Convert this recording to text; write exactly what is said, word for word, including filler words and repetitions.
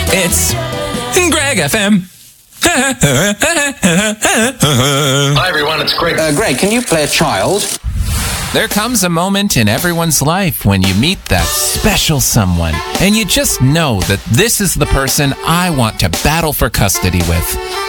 It's Greg F M. Hi, everyone. It's Greg. Uh, Greg, can you play a child? There comes a moment in everyone's life when you meet that special someone, and you just know that this is the person I want to battle for custody with.